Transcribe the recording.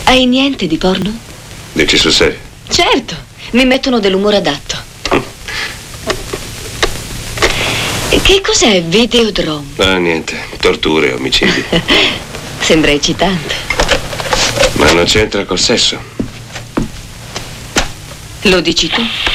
Hai niente di porno? Dici sul serio? Certo, mi mettono dell'umore adatto. Che cos'è Videodrome? Ah, niente, torture, omicidi. Sembra eccitante. Ma non c'entra col sesso. Lo dici tu?